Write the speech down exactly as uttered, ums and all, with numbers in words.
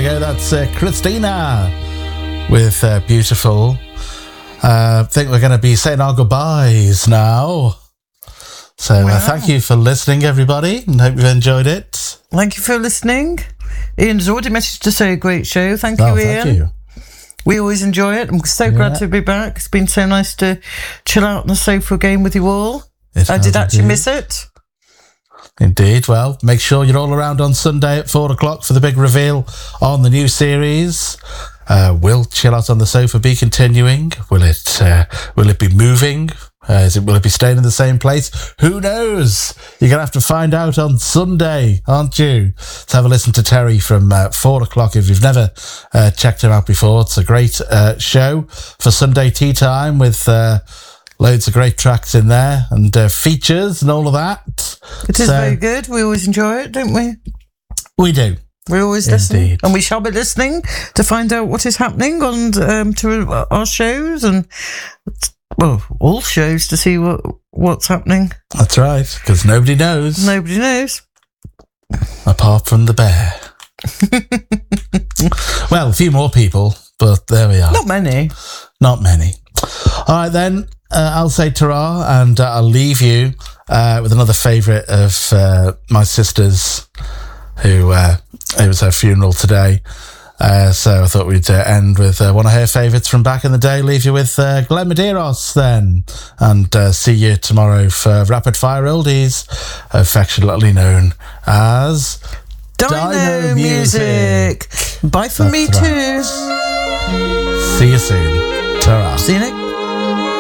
There you go, that's uh, Christina with uh, Beautiful. I uh, think we're going to be saying our goodbyes now. So wow. uh, thank you for listening, everybody, and hope you've enjoyed it. Thank you for listening. Ian's already messaged to say a great show. Thank oh, you, Ian. Thank you. We always enjoy it. I'm so yeah. glad to be back. It's been so nice to chill out on the sofa again with you all. It I did actually indeed. miss it. Indeed. Well, make sure you're all around on Sunday at four o'clock for the big reveal on the new series. Uh, will Chill Out on the Sofa be continuing? Will it uh, will it be moving? Uh, is it will it be staying in the same place? Who knows? You're going to have to find out on Sunday, aren't you? Let's have a listen to Terry from uh, four o'clock if you've never uh, checked him out before. It's a great uh, show for Sunday tea time with uh, loads of great tracks in there and uh, features and all of that. It is so, very good. We always enjoy it, don't we? We do. We always Indeed. listen, and we shall be listening to find out what is happening on um, to our shows and well, all shows to see what what's happening. That's right, because nobody knows. Nobody knows, apart from the bear. Well, a few more people, but there we are. Not many. Not many. All right, then. Uh, I'll say ta-ra, and uh, I'll leave you uh, with another favourite of uh, my sister's, who uh, it was her funeral today. Uh, so I thought we'd uh, end with uh, one of her favourites from back in the day. Leave you with uh, Glenn Medeiros then, and uh, see you tomorrow for Rapid Fire Oldies, affectionately known as Dino, Dino Music. Music. Bye from That's me right. too. See you soon. Ta-ra. See you next.